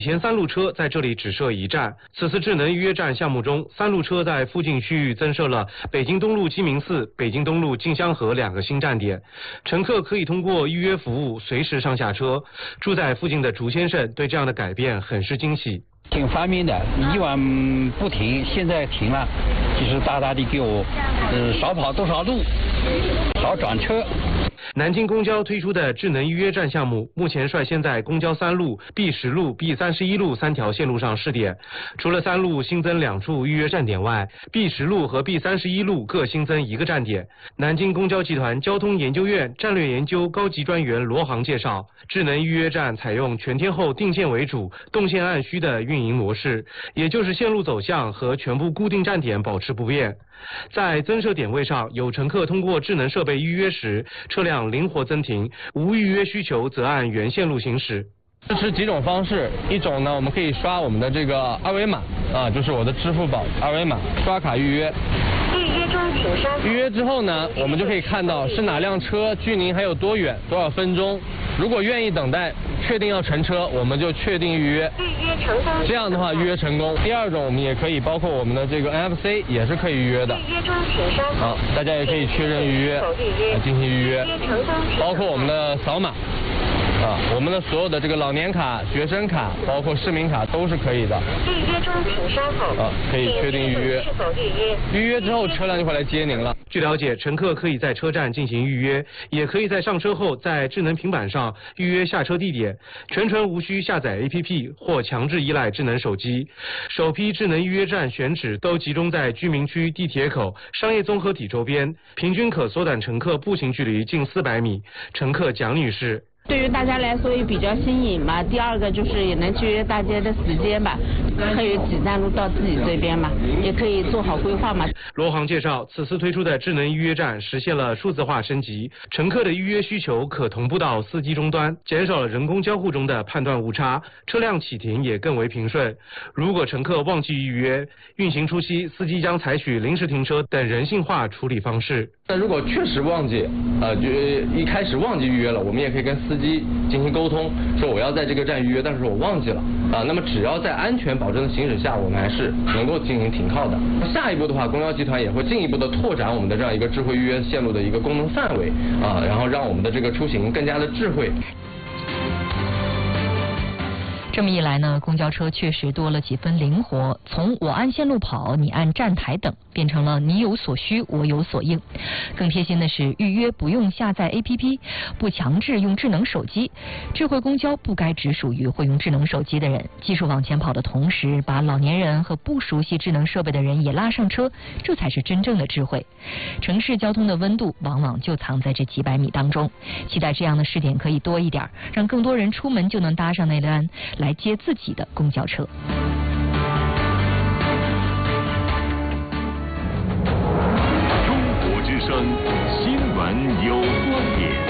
以前3路车在这里只设1站，此次智能预约站项目中，3路车在附近区域增设了北京东路鸡鸣寺、北京东路静香河2个新站点，乘客可以通过预约服务随时上下车。住在附近的竹先生对这样的改变很是惊喜。 挺方便的，以往不停，现在停了，就是大大的给我少跑多少路，少转车。 南京公交推出的智能预约站项目，目前率先在公交3路、B10路、B31路3条线路上试点。除了3路新增2处预约站点外，B10路和 B31路各新增1个站点。南京公交集团交通研究院战略研究高级专员罗航介绍，智能预约站采用全天候定线为主、动线按需的运营模式，也就是线路走向和全部固定站点保持不变。在增设点位上，有乘客通过智能设备预约时，车辆灵活增停，无预约需求则按原线路行驶。 支持几种方式，一种呢，我们可以刷我们的这个二维码就是我的支付宝二维码，刷卡预约。 预约中请稍后。 预约之后呢，我们就可以看到是哪辆车，距您还有多远，多少分钟。如果愿意等待，确定要乘车，我们就确定预约。 预约成功。 这样的话，预约成功。第二种，我们也可以包括我们的这个 NFC 也是可以预约的。 预约中请稍后。 大家也可以确认预约，来进行预约。包括我们的扫码。我们的所有的这个老年卡、学生卡，包括市民卡都是可以的。 预约中请稍后。 可以确定预约。 是否预约？ 预约之后，车辆就会来接您了。 据了解，乘客可以在车站进行预约，也可以在上车后在智能平板上预约下车地点，全程无需下载 APP 或强制依赖智能手机。首批智能预约站选址都集中在居民区、地铁口、商业综合体周边，平均可缩短乘客步行距离近400米。乘客蒋女士。 对于大家来说也比较新颖嘛，第二个就是也能节约大家的时间吧，可以几站路到自己这边嘛，也可以做好规划嘛。 罗航介绍，此次推出的智能预约站实现了数字化升级，乘客的预约需求可同步到司机终端，减少了人工交互中的判断误差，车辆启停也更为平顺。如果乘客忘记预约，运行初期司机将采取临时停车等人性化处理方式。 那如果确实忘记，就一开始忘记预约了，我们也可以跟司机进行沟通，说我要在这个站预约，但是我忘记了那么只要在安全保证的行驶下，我们还是能够进行停靠的。下一步的话，公交集团也会进一步的拓展我们的这样一个智慧预约线路的一个功能范围然后让我们的这个出行更加的智慧。 这么一来呢，公交车确实多了几分灵活，从我按线路跑，你按站台等，变成了你有所需，我有所应。更贴心的是，预约不用下载 APP， 不强制用智能手机。智慧公交不该只属于会用智能手机的人，技术往前跑的同时，把老年人和不熟悉智能设备的人也拉上车，这才是真正的智慧。城市交通的温度往往就藏在这几百米当中。期待这样的试点可以多一点，让更多人出门就能搭上那辆来接自己的公交车。 中国之声新闻有观点。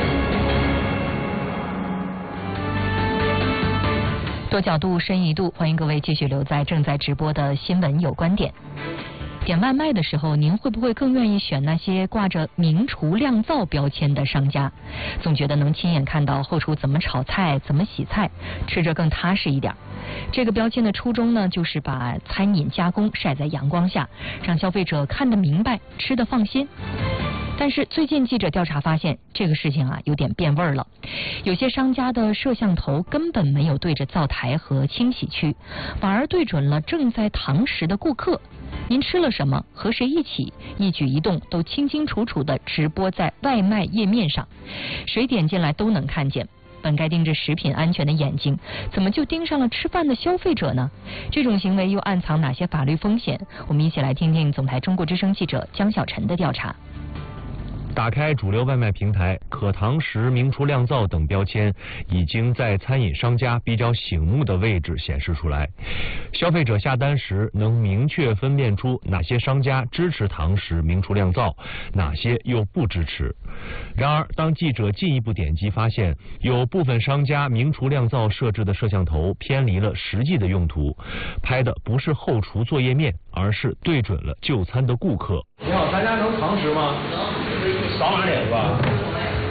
多角度，深一度，欢迎各位继续留在正在直播的新闻有观点。点外卖的时候，您会不会更愿意选那些挂着明厨亮灶标签的商家？总觉得能亲眼看到后厨怎么炒菜、怎么洗菜，吃着更踏实一点。这个标签的初衷呢，就是把餐饮加工晒在阳光下，让消费者看得明白，吃得放心。但是最近记者调查发现，这个事情有点变味了。有些商家的摄像头根本没有对着灶台和清洗区，反而对准了正在堂食的顾客。您吃了什么，和谁一起，一举一动都清清楚楚地直播在外卖页面上，谁点进来都能看见。本该盯着食品安全的眼睛，怎么就盯上了吃饭的消费者呢？这种行为又暗藏哪些法律风险？我们一起来听听总台中国之声记者江小晨的调查。 打开主流外卖平台，可堂食、明厨亮灶等标签已经在餐饮商家比较醒目的位置显示出来。消费者下单时能明确分辨出哪些商家支持堂食、明厨亮灶，哪些又不支持。然而，当记者进一步点击发现，有部分商家明厨亮灶设置的摄像头偏离了实际的用途，拍的不是后厨作业面，而是对准了就餐的顾客。 你好，大家能堂食吗？ 少拿点是吧？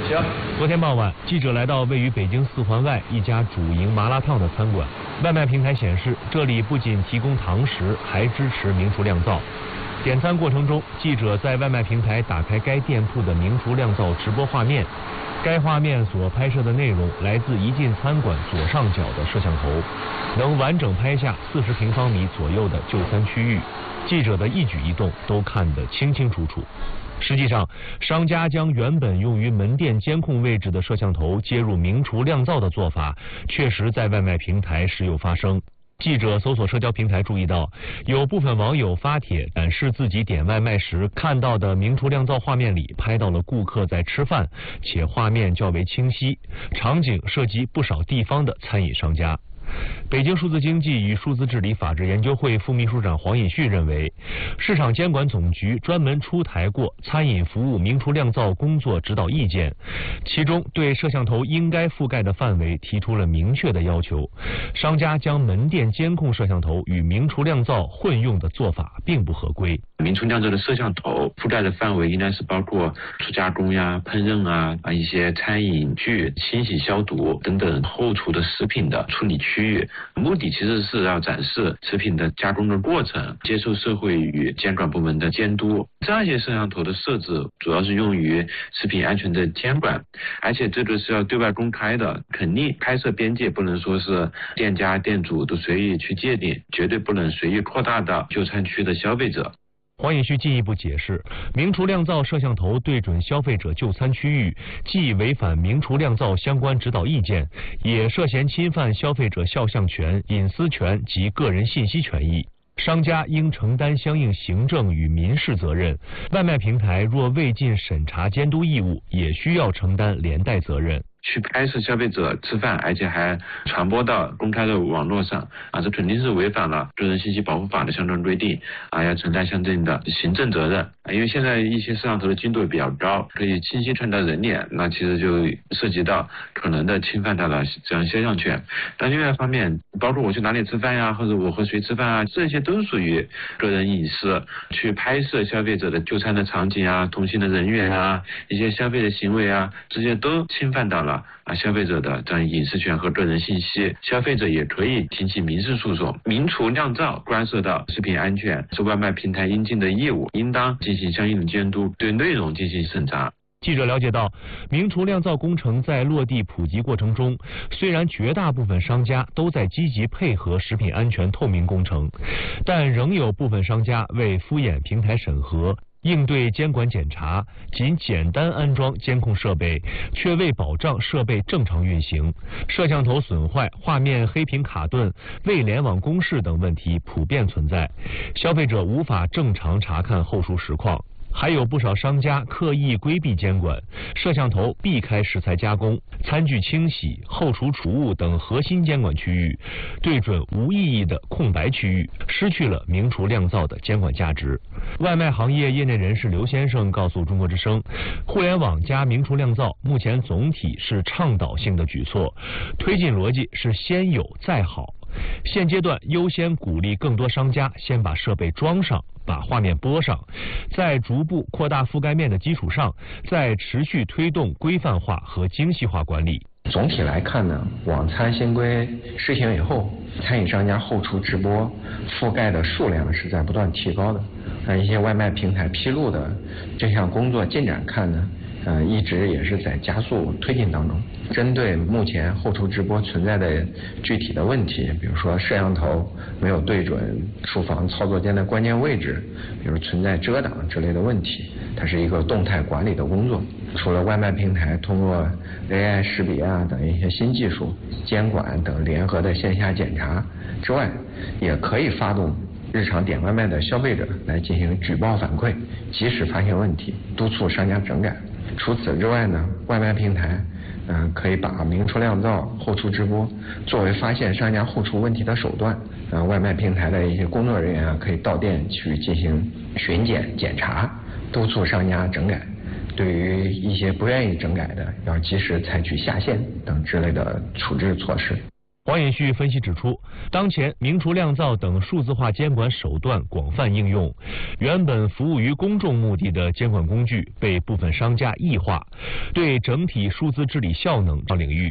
昨天傍晚，记者来到位于北京4环外一家主营麻辣烫的餐馆，外卖平台显示，这里不仅提供堂食，还支持明厨亮灶。点餐过程中，记者在外卖平台打开该店铺的明厨亮灶直播画面，该画面所拍摄的内容来自一进餐馆左上角的摄像头，能完整拍下40平方米左右的就餐区域，记者的一举一动都看得清清楚楚。实际上，商家将原本用于门店监控位置的摄像头接入明厨亮灶的做法，确实在外卖平台时有发生。记者搜索社交平台注意到，有部分网友发帖展示自己点外卖时看到的明厨亮灶画面里拍到了顾客在吃饭，且画面较为清晰，场景涉及不少地方的餐饮商家。北京数字经济与数字治理法治研究会副秘书长黄尹旭认为，市场监管总局专门出台过餐饮服务明厨亮灶工作指导意见，其中对摄像头应该覆盖的范围提出了明确的要求。商家将门店监控摄像头与明厨亮灶混用的做法并不合规。 明厨亮灶的摄像头覆盖的范围应该是包括初加工呀、烹饪啊、一些餐饮具、清洗消毒等等后厨的食品的处理区域，目的其实是要展示食品的加工的过程，接受社会与监管部门的监督。这样一些摄像头的设置主要是用于食品安全的监管，而且这个是要对外公开的，肯定拍摄边界不能说是店家店主都随意去界定，绝对不能随意扩大到就餐区的消费者。 黄尹旭进一步解释，明厨亮灶摄像头对准消费者就餐区域，既违反明厨亮灶相关指导意见，也涉嫌侵犯消费者肖像权、隐私权及个人信息权益。商家应承担相应行政与民事责任，外卖平台若未尽审查监督义务，也需要承担连带责任。 去拍摄消费者吃饭，而且还传播到公开的网络上这肯定是违反了个人信息保护法的相关规定要承担相应的行政责任。因为现在一些摄像头的精度比较高，可以清晰看到人脸，那其实就涉及到可能的侵犯到了这样肖像权。但另外一方面，包括我去哪里吃饭呀，或者我和谁吃饭啊，这些都属于个人隐私。去拍摄消费者的就餐的场景啊、同行的人员啊、一些消费的行为啊，这些都侵犯到了消费者的这样隐私权和个人信息。消费者也可以提起民事诉讼。明厨亮灶关涉到食品安全，是外卖平台应尽的义务，应当进行相应的监督，对内容进行审查。 记者了解到，明厨亮灶工程在落地普及过程中，虽然绝大部分商家都在积极配合食品安全透明工程，但仍有部分商家为敷衍平台审核、应对监管检查，仅简单安装监控设备，却未保障设备正常运行，摄像头损坏、画面黑屏卡顿、未联网公示等问题普遍存在，消费者无法正常查看后厨实况。还有不少商家刻意规避监管，摄像头避开食材加工、餐具清洗、后厨储物等核心监管区域，对准无意义的空白区域，失去了明厨亮灶的监管价值。外卖行业业内人士刘先生告诉中国之声，互联网加明厨亮灶目前总体是倡导性的举措，推进逻辑是先有再好。现阶段优先鼓励更多商家先把设备装上，把画面播上，在逐步扩大覆盖面的基础上，再持续推动规范化和精细化管理。 总体来看呢，网餐新规施行以后，餐饮商家后厨直播覆盖的数量是在不断提高的。一些外卖平台披露的这项工作进展看呢，一直也是在加速推进当中。针对目前后厨直播存在的具体的问题，比如说摄像头没有对准厨房操作间的关键位置，比如存在遮挡之类的问题，它是一个动态管理的工作。除了外卖平台通过 AI 识别等一些新技术、监管等联合的线下检查之外，也可以发动日常点外卖的消费者来进行举报反馈，及时发现问题，督促商家整改。除此之外呢，外卖平台可以把明厨亮灶后厨直播作为发现商家后厨问题的手段。外卖平台的一些工作人员可以到店去进行巡检检查，督促商家整改。对于一些不愿意整改的，要及时采取下线等之类的处置措施。 黄延旭分析指出，当前明厨亮灶等数字化监管手段广泛应用，原本服务于公众目的的监管工具被部分商家异化，对整体数字治理效能领域